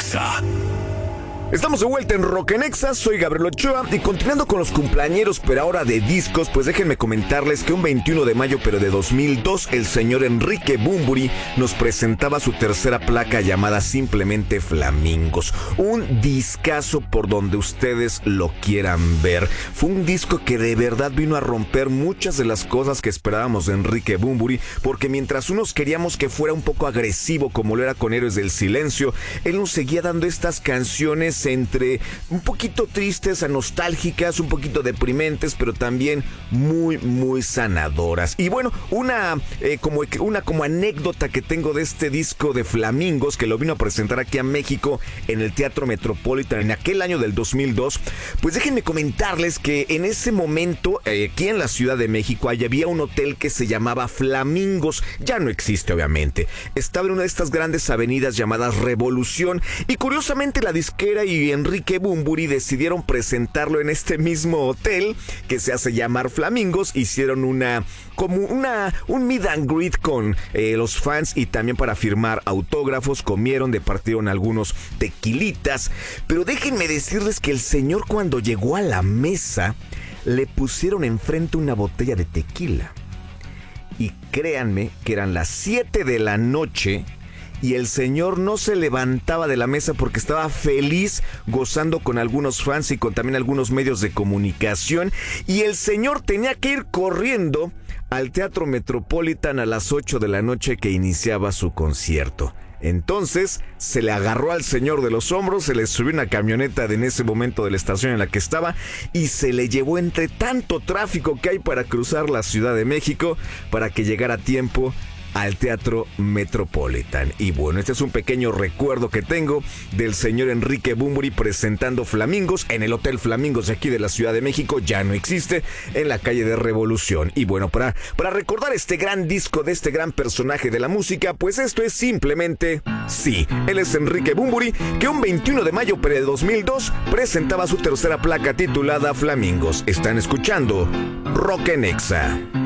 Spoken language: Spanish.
Nexa. Estamos de vuelta en Rock en Exa, soy Gabriel Ochoa y continuando con los cumpleañeros, pero ahora de discos, pues déjenme comentarles que un 21 de mayo, pero de 2002, el señor Enrique Bunbury nos presentaba su tercera placa llamada simplemente Flamingos. Un discazo por donde ustedes lo quieran ver. Fue un disco que de verdad vino a romper muchas de las cosas que esperábamos de Enrique Bunbury, porque mientras unos queríamos que fuera un poco agresivo como lo era con Héroes del Silencio, él nos seguía dando estas canciones entre un poquito tristes a nostálgicas, un poquito deprimentes, pero también muy sanadoras. Y bueno, una como anécdota que tengo de este disco de Flamingos, que lo vino a presentar aquí a México en el Teatro Metropolitan en aquel año del 2002, pues déjenme comentarles que en ese momento aquí en la Ciudad de México había un hotel que se llamaba Flamingos. Ya no existe, obviamente. Estaba en una de estas grandes avenidas llamadas Revolución, y curiosamente la disquera y Enrique Bunbury decidieron presentarlo en este mismo hotel que se hace llamar Flamingos. Hicieron un meet and greet con los fans y también para firmar autógrafos. Comieron, departieron algunos tequilitas, pero déjenme decirles que el señor, cuando llegó a la mesa, le pusieron enfrente una botella de tequila, y créanme que eran las 7 de la noche y el señor no se levantaba de la mesa porque estaba feliz gozando con algunos fans y con también algunos medios de comunicación, y el señor tenía que ir corriendo al Teatro Metropolitan a las 8 de la noche que iniciaba su concierto. Entonces se le agarró al señor de los hombros, se le subió una camioneta en ese momento de la estación en la que estaba y se le llevó entre tanto tráfico que hay para cruzar la Ciudad de México para que llegara a tiempo al Teatro Metropolitan. Y bueno, este es un pequeño recuerdo que tengo del señor Enrique Bunbury presentando Flamingos en el Hotel Flamingos de aquí de la Ciudad de México. Ya no existe, en la calle de Revolución. Y bueno, para recordar este gran disco de este gran personaje de la música, pues esto es simplemente sí. Él es Enrique Bunbury, que un 21 de mayo de 2002 presentaba su tercera placa titulada Flamingos. Están escuchando Rock en Exa.